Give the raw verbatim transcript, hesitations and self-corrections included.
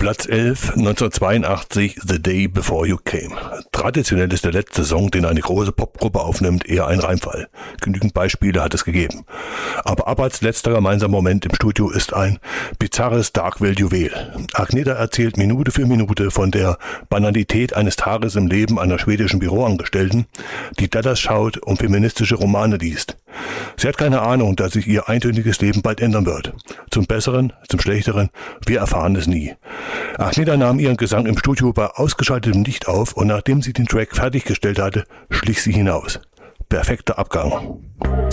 Platz elf, neunzehnhundertzweiundachtzig, The Day Before You Came. Traditionell ist der letzte Song, den eine große Popgruppe aufnimmt, eher ein Reimfall. Genügend Beispiele hat es gegeben. Aber Abbaths letzter gemeinsamer Moment im Studio ist ein bizarres Darkville-Juwel. Agneta erzählt Minute für Minute von der Banalität eines Tages im Leben einer schwedischen Büroangestellten, die Dallas schaut und feministische Romane liest. Sie hat keine Ahnung, dass sich ihr eintöniges Leben bald ändern wird. Zum Besseren, zum Schlechteren, wir erfahren es nie. Agneta nahm ihren Gesang im Studio bei ausgeschaltetem Licht auf und nachdem sie den Track fertiggestellt hatte, schlich sie hinaus. Perfekter Abgang.